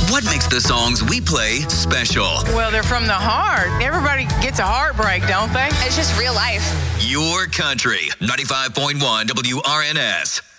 What makes the songs we play special? Well, they're from the heart. Everybody gets a heartbreak, don't they? It's just real life. Your country. 95.1 WRNS.